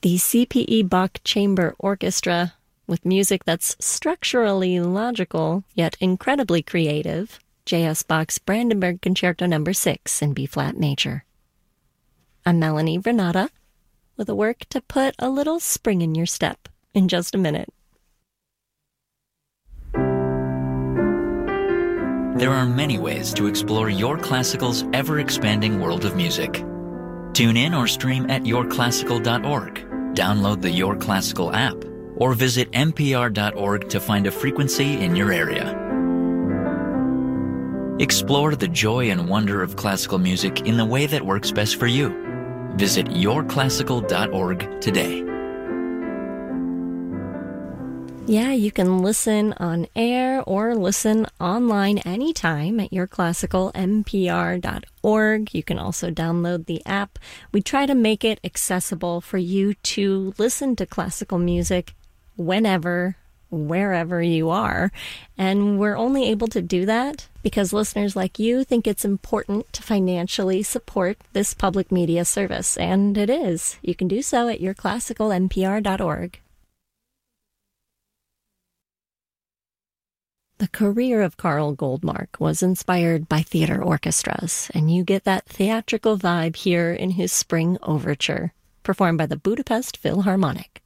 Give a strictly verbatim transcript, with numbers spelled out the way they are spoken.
The C P E Bach Chamber Orchestra, with music that's structurally logical, yet incredibly creative, J S Bach's Brandenburg Concerto number six in B-flat major. I'm Melanie Renata, with a work to put a little spring in your step in just a minute. There are many ways to explore Your Classical's ever-expanding world of music. Tune in or stream at your classical dot org, download the Your Classical app, or visit n p r dot org to find a frequency in your area. Explore the joy and wonder of classical music in the way that works best for you. Visit your classical dot org today. Yeah, you can listen on air or listen online anytime at your classical n p r dot org. You can also download the app. We try to make it accessible for you to listen to classical music whenever, wherever you are. And we're only able to do that because listeners like you think it's important to financially support this public media service. And it is. You can do so at your classical n p r dot org. The career of Karl Goldmark was inspired by theater orchestras, and you get that theatrical vibe here in his Spring Overture, performed by the Budapest Philharmonic.